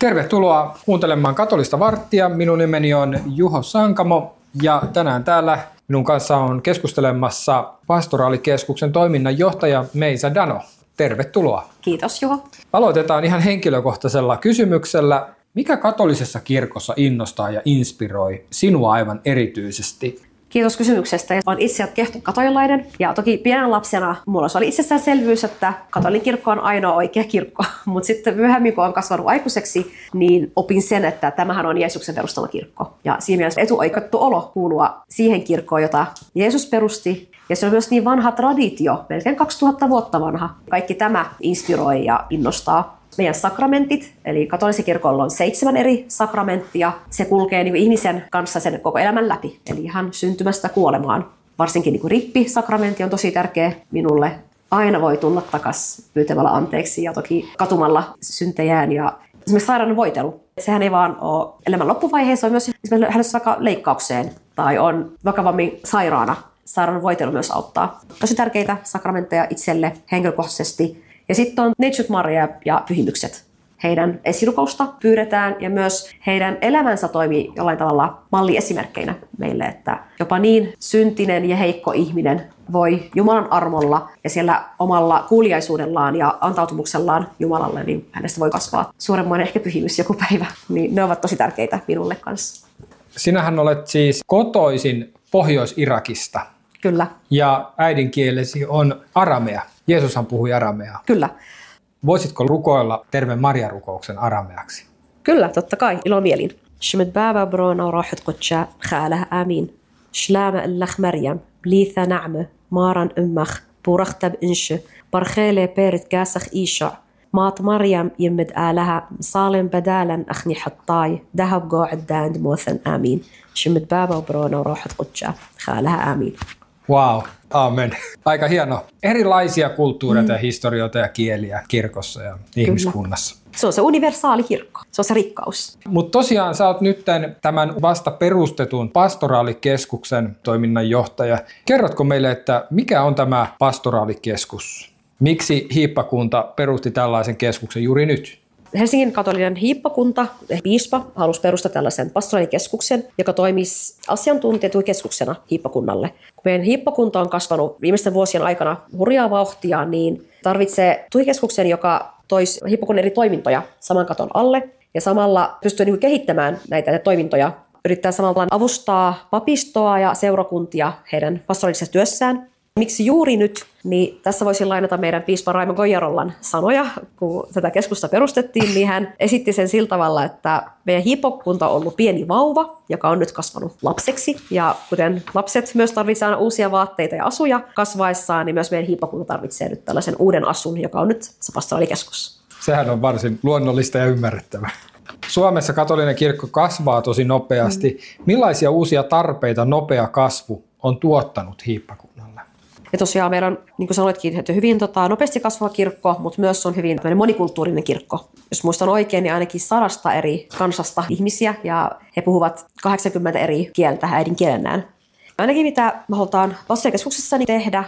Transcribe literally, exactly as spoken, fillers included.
Tervetuloa kuuntelemaan Katolista varttia. Minun nimeni on Juho Sankamo ja tänään täällä minun kanssa on keskustelemassa Pastoraalikeskuksen toiminnanjohtaja Meisa Dano. Tervetuloa. Kiitos Juho. Aloitetaan ihan henkilökohtaisella kysymyksellä. Mikä katolisessa kirkossa innostaa ja inspiroi sinua aivan erityisesti? Kiitos kysymyksestä. Olen itse kehtokatolilainen ja toki pienen lapsena mulla oli itsestäänselvyys, että katolinen kirkko on ainoa oikea kirkko. Mutta sitten myöhemmin, kun olen kasvanut aikuiseksi, niin opin sen, että tämähän on Jeesuksen perustama kirkko. Ja siinä mielessä etuoikeutettu olo kuulua siihen kirkkoon, jota Jeesus perusti. Ja se on myös niin vanha traditio, melkein kaksituhatta vuotta vanha. Kaikki tämä inspiroi ja innostaa. Meidän sakramentit, eli katolisella kirkolla on seitsemän eri sakramenttia. Se kulkee niin kuin ihmisen kanssa sen koko elämän läpi, eli ihan syntymästä kuolemaan. Varsinkin niin kuin rippisakramentti on tosi tärkeä minulle. Aina voi tulla takaisin pyytämällä anteeksi ja toki katumalla syntejään. Ja esimerkiksi sairaan voitelu. Sehän ei vaan ole elämän loppuvaiheessa, on myös esimerkiksi lähdössä vaikka leikkaukseen tai on vakavammin sairaana. Sairaan voitelu myös auttaa. Tosi tärkeitä sakramentteja itselle henkilökohtaisesti. Ja sitten on Neitsyt Maria ja pyhimykset. Heidän esirukousta pyydetään ja myös heidän elämänsä toimii jollain tavalla malliesimerkkeinä meille, että jopa niin syntinen ja heikko ihminen voi Jumalan armolla ja siellä omalla kuuliaisuudellaan ja antautumuksellaan Jumalalle, niin hänestä voi kasvaa suuremmoinen ehkä pyhimys joku päivä. Niin ne ovat tosi tärkeitä minulle kanssa. Sinähän olet siis kotoisin Pohjois-Irakista. Kyllä. Ja äidinkielesi on aramea. Jeesushan puhui arameaa. Kyllä. Voisitko rukoilla Terve Maria-rukouksen arameaksi? Kyllä, totta kai. Ilomielin. Shmid baba brona rahat qutcha khalah amin. Shlama allakh Maryam. Blitha na'ma. Maran ummach. Burakhtab inshu. Barkhele perit kasakh isha. Maat Maryam yimid alaha. Salim badalan akhni hattai. Dahab qa'id dand muthan amin. Shmid baba brona rahat qutcha khalah amin. Wow, amen. Aika hieno. Erilaisia kulttuureita mm. ja historioita ja kieliä kirkossa ja ihmiskunnassa. Kyllä. Se on se universaali kirkko. Se on se rikkaus. Mutta tosiaan sä oot nyt tämän vasta perustetun Pastoraalikeskuksen toiminnanjohtaja. Kerrotko meille, että mikä on tämä Pastoraalikeskus? Miksi hiippakunta perusti tällaisen keskuksen juuri nyt? Helsingin katolinen hiippakunta, piispa, halusi perustaa tällaisen pastoraalikeskuksen, joka toimisi asiantuntijakeskuksena hiippakunnalle. Kun meidän hiippakunta on kasvanut viimeisten vuosien aikana hurjaa vauhtia, niin tarvitsee tukikeskuksen, joka toisi hiippakunnan eri toimintoja saman katon alle ja samalla pystyy niin kuin kehittämään näitä toimintoja. Yrittää samalla avustaa papistoa ja seurakuntia heidän pastoraalisessa työssään. Miksi juuri nyt? Niin tässä voisin lainata meidän piispa Raimo Goijarollan sanoja. Kun tätä keskusta perustettiin, niin hän esitti sen sillä tavalla, että meidän hiippakunta on ollut pieni vauva, joka on nyt kasvanut lapseksi. Ja kuten lapset myös tarvitsevat aina uusia vaatteita ja asuja kasvaessaan, niin myös meidän hiippakunta tarvitsee nyt tällaisen uuden asun, joka on nyt se pastoraalikeskus. Sehän on varsin luonnollista ja ymmärrettävää. Suomessa katolinen kirkko kasvaa tosi nopeasti. Mm. Millaisia uusia tarpeita nopea kasvu on tuottanut hiippakunnalle? Ja tosiaan meillä on, niin kuin sanoitkin, että hyvin tota, nopeasti kasvava kirkko, mutta myös on hyvin monikulttuurinen kirkko. Jos muistan oikein, niin ainakin sadasta eri kansasta ihmisiä ja he puhuvat kahdeksankymmentä eri kieltä äidinkielenään. Ainakin mitä me halutaan pastoraalikeskuksessa tehdä,